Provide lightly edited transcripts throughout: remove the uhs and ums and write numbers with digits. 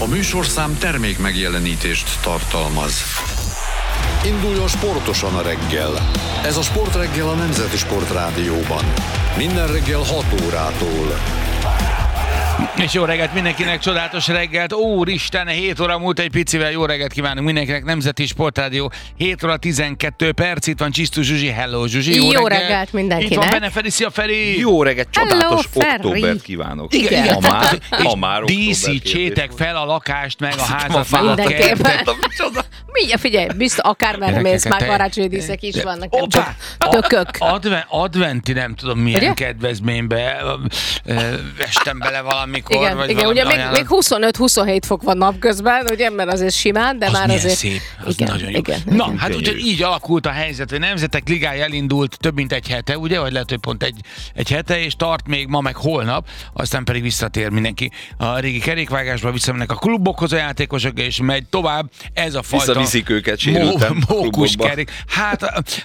műsorszám termék megjelenítést tartalmaz. Induljon sportosan a reggel. Ez a Sportreggel a Nemzeti Sportrádióban. Minden reggel 6 órától. És jó reggelt mindenkinek, csodálatos reggelt. Úristen, 7 óra múlt egy picivel. Jó reggelt kívánunk mindenkinek, Nemzeti Sportrádió. 7 óra 12 perc, itt van Csisztus Zsuzsi. Hello Zsuzsi, jó reggelt mindenkinek. Itt van benne Feri, szia Feri. Jó reggelt, csodálatos Hello, októbert kívánok. Igen. Ma már díszítsétek fel a lakást, meg a házat, meg a Mindenképpen. kertet. Mindjárt figyelj, biztos akármerre mész, már karácsonyi díszek is vannak, nem csak tökök. Adventi, nem tudom milyen Ugye? kedvezménybe estem bele valamikor. Igen, vagy igen, ugye ajánlat. még 25-27 fok van napközben, ugye, mert azért simán, de Az már milyen azért... szép, az igen, nagyon jó. igen, Na, igen. hát úgyhogy így alakult a helyzet, hogy Nemzetek Ligája elindult több mint egy hete, ugye, vagy lehet, hogy pont egy hete, és tart még ma meg holnap, aztán pedig visszatér mindenki a régi kerékvágásba, visszamennek a klubokhoz a játékosok, és megy tovább ez a fajta... Visszaviszik őket sérültem mókus klubokba. kerék. Hát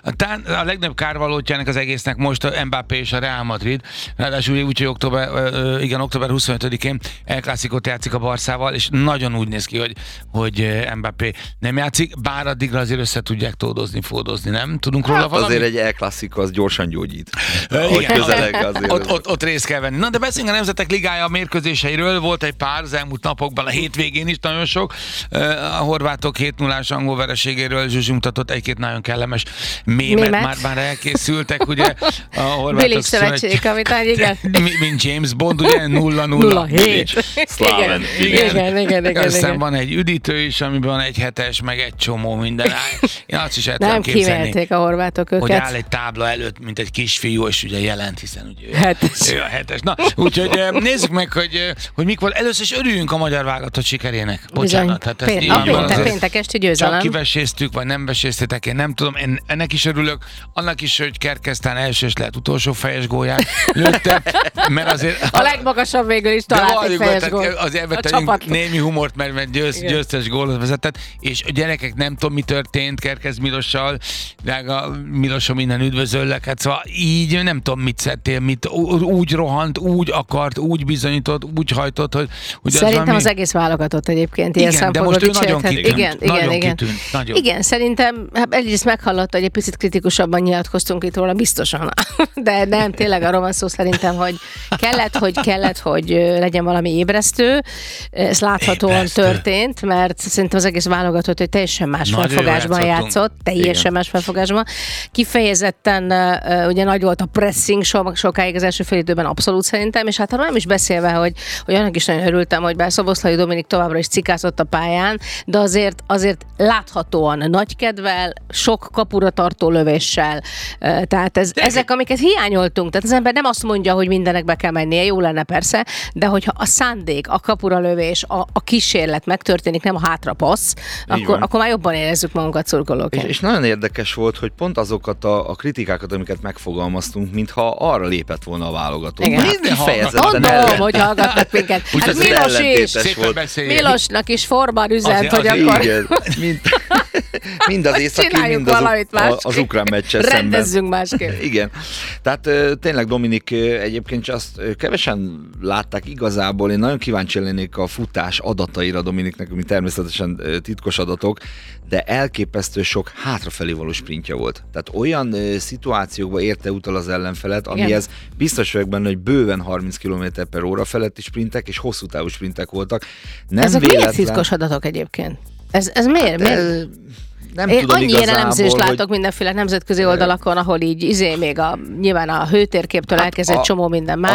a legnagyobb kárvalótjának az egésznek most a Mbappé és a Real Madrid, ráadásul úgy, hogy október 25-én El Clasicót játszik a Barszával, és nagyon úgy néz ki, hogy Mbappé nem játszik, bár addigra azért össze tudják tódozni, fódozni, nem? Tudunk róla valami? Azért egy El Clásico az gyorsan gyógyít. Igen. Ahogy közeleg azért. Ott részt kell venni. Na, de beszéljünk a Nemzetek Ligája mérkőzéseiről. Volt egy pár az elmúlt napokban, a hétvégén is nagyon sok. A horvátok 7-0-ás angol vereségéről Zsuzsi mutatott egy-két nagyon kellemes mémet. Már elkészültek, ugye? A horvátok Bilic szövetség kapitány, igen. Mint James Bond, ugye? 0-0. Szláven. Igen. Aztán van egy üdítő is, amiben van egy hetes, meg egy csomó minden. Én azt is el tudom Nem képzelni, kímélték a horvátok hogy őket. áll egy tábla előtt, mint egy kisfiú, és ugye jelent, hiszen ugye Hetes. ő a hetes. Na, úgyhogy nézzük meg, hogy mik volt. Először is örüljünk a magyar válogatott sikerének. Bocsánat. Hát ezt nyilvánvalóan azért Péntek esti csak győzelem. kiveséztük, vagy nem veséztétek, én nem tudom. Én ennek is örülök. Annak is, hogy Kerkesztán első és lehet utolsó fejes gólját lőtte, mert azért... A legmagasabb végül is De talált egy valljuk be, fejes tehát gól. azért A vettünk csapat. némi humort, mert győztes gólt vezetett, és a gyerekek nem tudom, mi történt Kerkez Milossal, drága Milosom, innen üdvözöllek, hát szóval így nem tudom, mit szedtél, úgy rohant, úgy akart, úgy bizonyított, úgy hajtott, hogy Szerintem az egész válogatott egyébként ilyen igen, de szempontból most ő nagyon dicsérhet. kitűnt. Nagyon kitűnt. Nagyon. Igen, szerintem egyrészt meghallotta, hogy egy picit kritikusabban nyilatkoztunk itt róla, biztosan. De nem, tényleg arról van szó szerintem, hogy kellett, hogy legyen valami ébresztő. Ez láthatóan történt, mert szerintem az egész válogatott, hogy teljesen más Nagyon felfogásban játszottunk. játszott, teljesen Igen. más felfogásban. Kifejezetten ugye nagy volt a pressing sokáig az első fél időben, abszolút szerintem, és hát arról nem is beszélve, hogy annak is nagyon örültem, hogy bár Szoboszlai Dominik továbbra is cikázott a pályán, de azért láthatóan nagy kedvel, sok kapura tartó lövéssel. Tehát ezek, amiket hiányoltunk, tehát az ember nem azt mondja, hogy mindenek be kell mennie, jó lenne persze, de hogyha a szándék, a kapura lövés, a kísérlet megtörténik, nem a hátrapassz, akkor már jobban érezzük magunkat szurkolóként. És nagyon érdekes volt, hogy pont azokat a kritikákat, amiket megfogalmaztunk, mintha arra lépett volna a válogató. Igen. Mondom, hogy hallgatnak minket. Úgy Hát az Milos is. ellentétes szépen volt. beszéljél. Milosnak is formán üzent, Azért- hogy azért- akkor Igen, mind az északi, csináljuk mind valamit másképp. az ukrán meccsen szemben. Rendezzünk másképp. Igen. Tehát tényleg Dominik egyébként azt kevesen látták igazából. Én nagyon kíváncsi lennék a futás adataira Dominiknek, ami természetesen titkos adatok, de elképesztő sok hátrafelé való sprintja volt. Tehát olyan szituációkba érte utal az ellenfelet, amihez biztos vagyok benne, hogy bőven 30 km/h feletti sprintek és hosszú távú sprintek voltak. Nem Ezek véletlen... miért titkos adatok egyébként? Ez miért? Nem Én tudom annyi ilyen igazából, elemzést látok hogy... mindenféle nemzetközi oldalakon, ahol így még nyilván a hőtérképtől elkezdett csomó minden más.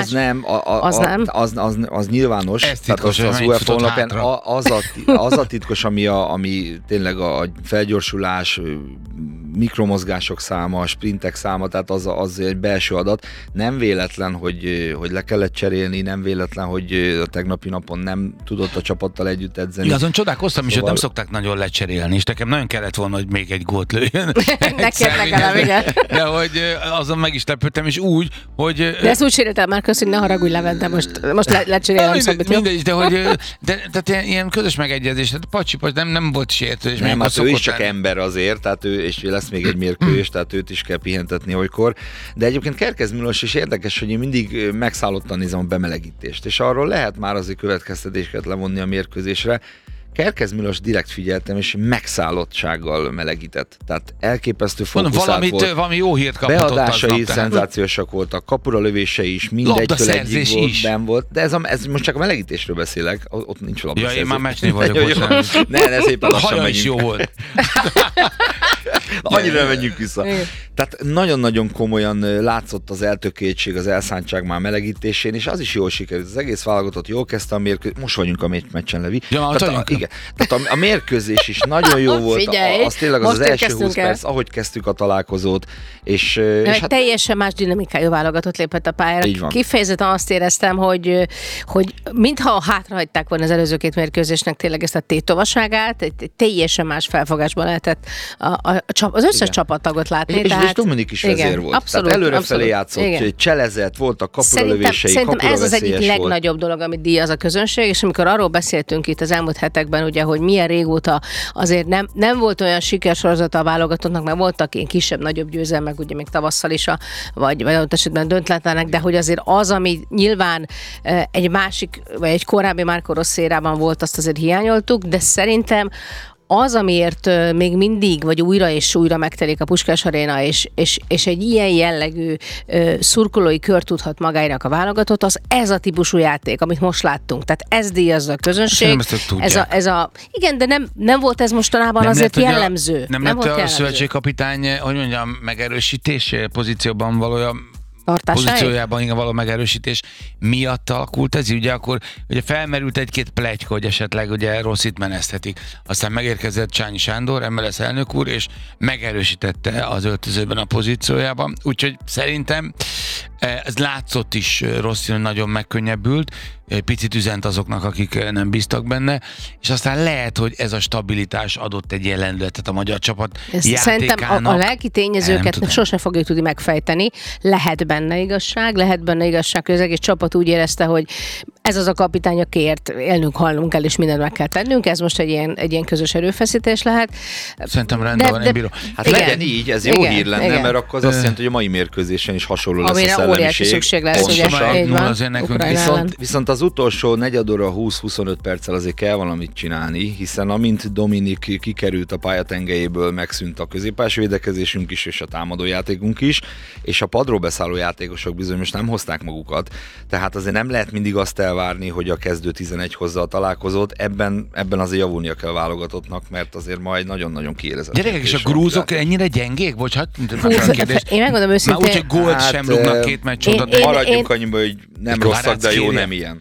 Az nyilvános. Ez titkos, tehát az hogy UEFA futott honlapján hátra. az a titkos, ami tényleg a felgyorsulás, mikromozgások száma, a sprintek száma, tehát az egy belső adat. Nem véletlen, hogy le kellett cserélni, nem véletlen, hogy a tegnapi napon nem tudott a csapattal együtt edzeni. Azon csodálkoztam is, hogy nem szokták nagyon lecserélni, és nekem nagyon kellett volna, hogy még egy gólt lőjön. Nekem, igen. De hogy azon meg is lepődtem, és úgy, hogy... De ezt úgy sérültem már, köszönjük, ne haragudj, Levente, most lecserélem Szabit. Mindegy, de hogy tehát ilyen közös megegyezés, tehát pacsi, nem volt sértő. Nem, hát ő is csak ember azért, tehát ő, és lesz lesz még egy mérkőzés, tehát őt is kell pihentetni olykor. De egyébként Kerkez Milos is érdekes, hogy én mindig megszállottan nézem a bemelegítést, és arról lehet már azért következtetéseket levonni a mérkőzésre. Kerkez Milos direkt figyeltem, és megszállottsággal melegített. Tehát elképesztő fókuszált volt. Valami jó hírt kapott. Beadásai szenzációsak voltak, kapura lövései is, mindegytől egyik volt, benn volt. De ez most csak a melegítésről beszélek, ott nincs labdaszerzés. Ja, én már meccsnél vagyok. Ne, szépen lassan Haja megyünk. is jó volt. Annyira menjünk vissza. Tehát nagyon-nagyon komolyan látszott az eltökéltség, az elszántság már melegítésén, és az is jól sikerült. Az egész válogatott jól kezdte a mérkőzést. Most vagyunk a meccsen, Levi. Ja, igen. Tehát a mérkőzés is nagyon jó volt. Figyelj, az tényleg az első 20 perc, ahogy kezdtük a találkozót. És hát teljesen más dinamikájú válogatott lépett a pályára. Kifejezetten azt éreztem, hogy mintha hátrahagyták volna az előző két mérkőzésnek tényleg ezt a tétovaságát, egy teljesen más felfogásban lehetett az összes csapattagot látni. És Dominik is vezér volt. Abszolút, tehát előrefelé játszott, cselezett, voltak kapuralövései, Szerintem ez az egyik legnagyobb dolog, amit díjaz a közönség, és amikor arról beszéltünk itt az elmúlt hetekben, ugye, hogy milyen régóta azért nem volt olyan sikersorozata a válogatottnak, mert voltak ilyen kisebb-nagyobb győzelmek, ugye még tavasszal is, vagy ott esetben döntletlenek, de hogy azért az, ami nyilván egy másik, vagy egy korábbi Marco Rossi érában volt, azt azért hiányoltuk, de szerintem az, amiért még mindig, vagy újra és újra megtelik a Puskás Aréna, és egy ilyen jellegű szurkolói kör tudhat magának a válogatott, az ez a típusú játék, amit most láttunk. Tehát ez díjazza a közönség. Igen, de nem volt ez mostanában nem azért lett, jellemző. Nem lett a szövetségkapitány, hogy mondjam, megerősítés pozícióban valójában pozíciójában igen, való megerősítés miatt alakult ez, ugye akkor ugye felmerült egy-két pletyka, hogy esetleg ugye Rossit meneszthetik. Aztán megérkezett Csányi Sándor, MLS elnök úr, és megerősítette az öltözőben a pozíciójában. Úgyhogy szerintem ez látszott is Rossi, nagyon megkönnyebbült, picit üzent azoknak, akik nem bíztak benne, és aztán lehet, hogy ez a stabilitás adott egy ilyen lendületet a magyar csapat játékának. Szerintem a lelki tényezőket sose fogjuk tudni megfejteni. Lehet benne igazság, hogy az egész csapat úgy érezte, hogy ez az a kapitány, akiért élnünk, halnunk kell, és mindent meg kell tennünk. Ez most egy ilyen közös erőfeszítés lehet. Szerintem rendben van, én bírom. Hát legyen így, ez jó hír lenne, mert akkor az azt jelenti, hogy a mai mérkőzésen is hasonló lesz a szellemiség. Amire óriási szükség lesz, ugye? Viszont az utolsó negyedóra 20-25 perccel azért kell valamit csinálni, hiszen amint Dominik kikerült a pályatengelyéből, megszűnt a középpályás védekezésünk is, és a támadójátékunk is, és a padról beszálló játékosok bizony most nem hozták magukat. Tehát azért nem lehet mindig azt elvárni, hogy a kezdő 11 hozza a találkozót, ebben azért javulnia kell válogatottnak, mert azért majd nagyon-nagyon kiérezett. Gyerekek, és a grúzok ennyire gyengék? Én megmondom őszintén. Már úgy, hogy gólt sem rúgnak két meccs óta. Maradjunk annyiba, hogy nem rosszak, de jó nem ilyen.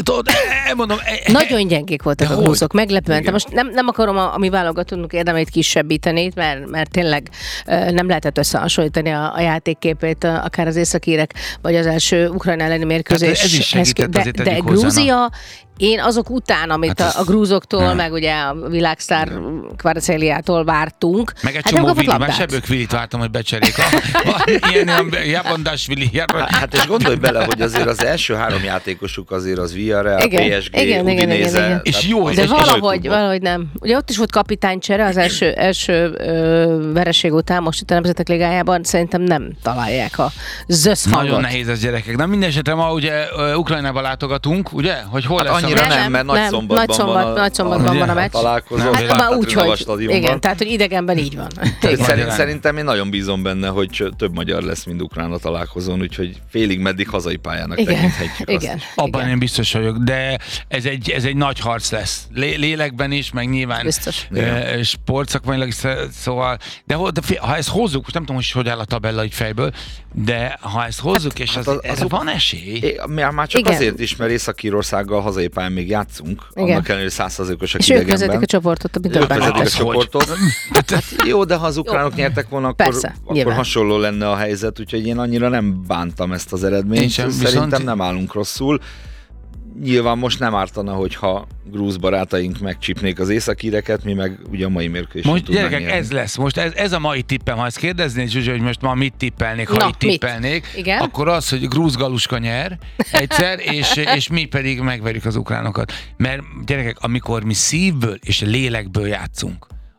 Nagyon gyengék voltak a grúzok, meglepően. Most nem akarom a mi válogatónk érdemeit kisebbíteni, mert tényleg nem lehetett összehasonlítani a játékképét, akár az északírek, vagy az első Ukrajna elleni mérkőzéshez. De Grúzia, én azok után, amit a grúzoktól, meg ugye a világsztár Kvaratskhelia-tól vártunk. Meg egy csomó Vili, már Sebők-Vilit vártam, hogy becserék. Ilyen Japondás-Vili. Hát és gondolj bele, hogy azért az első három játékosuk azért az Villarreal, PSG, Udinese. És jó, de valahogy nem. Ugye ott is volt kapitánycsere az első vereség után, most itt a Nemzetek Ligájában szerintem nem találják a zösszhangot. Nagyon nehéz ez, gyerekek. Na minden esetre ma ugye Ukrajnába látogatunk, ugye? Hogy hol lesz annyira nem, mert Nagyszombatban van a meccs. Hát úgy, hogy igen, tehát hogy idegenben így van. Szerintem én nagyon bízom benne, hogy több magyar lesz, mint ukrán a találkozón, úgyhogy félig meddig hazai pályának tekinthetjük azt. Abban én biztos vagyok, de ez egy nagy harc lesz. Lélekben is, meg nyilván sportszakmailag is, szóval, de ha ezt hozzuk, most nem tudom, hogy áll a tabella így fejből, de ha ezt hozzuk, és ez van esély. Már csak azért is, mert Észak-Írországgal hazai pályán még játszunk, annak ellenére 100%-osak idegenben. És ők vezetik a csoportot, a csoportot. Jó, de ha az ukránok nyertek volna, akkor hasonló lenne a helyzet, úgyhogy én annyira nem bántam ezt az eredményt. Szerintem nem állunk rosszul. Nyilván most nem ártana, hogyha grúz barátaink megcsípnék az északíreket, mi meg ugye a mai mérkőzésen most gyerekek, nyerni. Ez lesz. Most ez a mai tippem. Ha ezt kérdeznéd, Zsuzsa, hogy most ma mit tippelnék, ha itt tippelnék, akkor az, hogy grúz galuska nyer egyszer, és mi pedig megverjük az ukránokat. Mert gyerekek, amikor mi szívből és lélekből játszunk,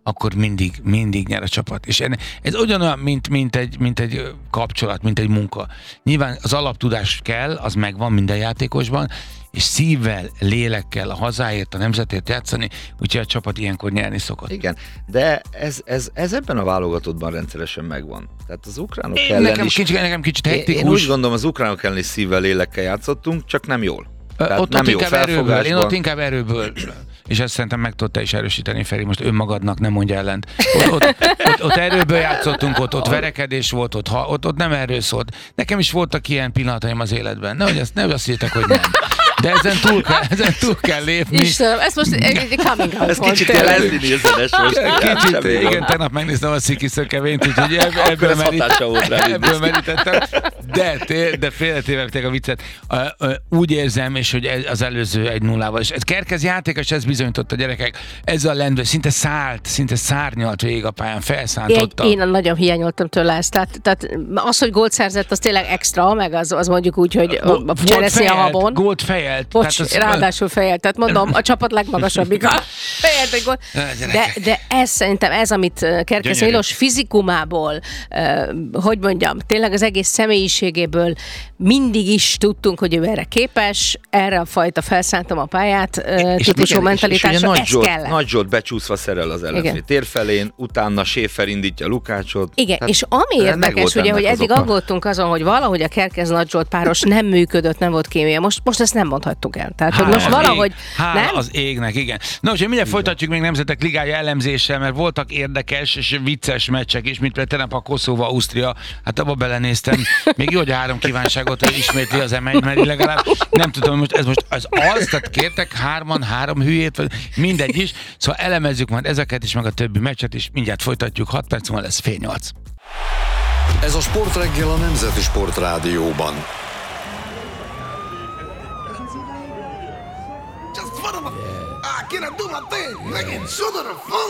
akkor mindig nyer a csapat. És ez ugyanolyan, mint egy kapcsolat, mint egy munka. Nyilván az alaptudás kell, az megvan minden játékosban, és szívvel, lélekkel a hazáért, a nemzetért játszani, úgyhogy a csapat ilyenkor nyerni szokott. Igen, de ez ebben a válogatottban rendszeresen megvan. Tehát az ukránok ellen nekem kicsit hektikus. Én úgy gondolom, az ukránok ellen is szívvel, lélekkel játszottunk, csak nem jól. Ott inkább erőből. És ezt szerintem meg tudta is erősíteni, Feri, most önmagadnak nem mondja ellent. Ott erőből játszottunk, ott verekedés volt, ott nem erről szólt. Nekem is voltak ilyen pillanataim az életben. Nehogy azt hittek, hogy nem. De ezen túl kell lépni. Istenem, ez most egy coming out. Ez kicsit ilyen leszdinézenes most. Kicsit, igen, tegnap megnéztem a Sziki Szökevényt, úgyhogy ebből merítettem. De félretéve a viccet. Úgy érzem, és hogy az előző 1-0-val. És ez Kerkez játékos, ez bizonyított a gyerekek. Ezzel a lendő szinte szárnyalt végig a pályán, felszántotta. Én nagyon hiányoltam tőle ezt. Tehát az, hogy gólt szerzett, az tényleg extra, meg az mondjuk úgy, hogy a csereszi a habon. Gólt fejelt. Ráadásul fejelt. Tehát mondom, a csapat legmagasabbik. Fejelt egy gólt. De ez szerintem, amit Kerkez Milos fizikumából, hogy mondjam, tényleg az egész személyiségéből mindig is tudtunk, hogy ő erre képes, erre a fajta felszántam a pályát típusú mentalitásra, ez kellett. Nagy Zsolt becsúszva szerel az ellenfél térfelén, utána Schäfer indítja Lukácsot. Igen, és ami érdekes, ugye, hogy eddig aggódtunk azon, hogy valahogy a Kerkez Nagy Zsolt páros nem működött, nem volt kémia. Most ezt nem mondhattuk el. Tehát, hogy most valahogy... Hála az égnek, igen. Na, úgyhogy mindjárt folytatjuk még Nemzetek Ligája elemzéssel, mert voltak érdekes és vicces meccsek is, mint például tegnap a Koszova-Ausztria. Hát abba belenéztem. Még jó, hogy 3 kívánságot ismétli az M1, mert legalább nem tudom, hogy ez most az, tehát kértek 3 hülyét, vagy mindegy is. Szóval elemezzük majd ezeket is, meg a többi meccset is. Mindjárt folytatjuk, 6 perc múlva lesz 7:30. Ez a Sportreggel a Nemzeti Sport Rádióban. Just I get to do my thing, like it should have